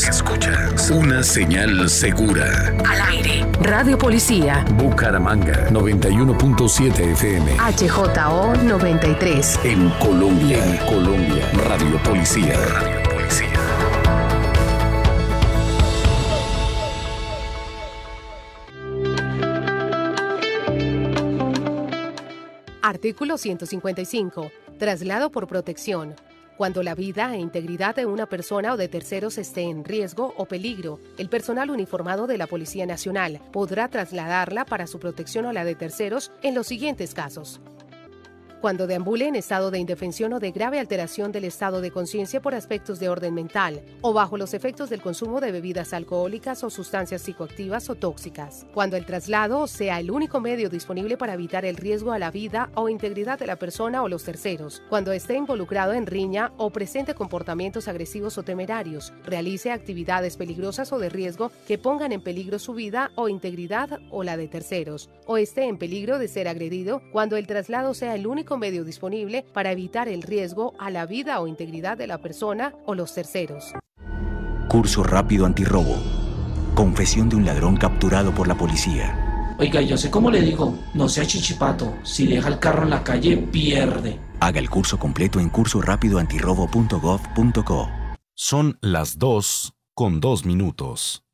Escuchas una señal segura. Al aire. Radio Policía. Bucaramanga 91.7 FM. HJO 93. En Colombia. Radio Policía. Artículo 155. Traslado por protección. Cuando la vida e integridad de una persona o de terceros esté en riesgo o peligro, el personal uniformado de la Policía Nacional podrá trasladarla para su protección o la de terceros en los siguientes casos. Cuando deambule en estado de indefensión o de grave alteración del estado de conciencia por aspectos de orden mental, o bajo los efectos del consumo de bebidas alcohólicas o sustancias psicoactivas o tóxicas. Cuando el traslado sea el único medio disponible para evitar el riesgo a la vida o integridad de la persona o los terceros. Cuando esté involucrado en riña o presente comportamientos agresivos o temerarios, realice actividades peligrosas o de riesgo que pongan en peligro su vida o integridad o la de terceros, o esté en peligro de ser agredido cuando el traslado sea el único medio disponible para evitar el riesgo a la vida o integridad de la persona o los terceros. Curso rápido antirrobo. Confesión de un ladrón capturado por la policía. Oiga, yo sé cómo le digo, no sea chichipato, si deja el carro en la calle, pierde. Haga el curso completo en cursorapidoantirrobo.gov.co. Son las 2:02.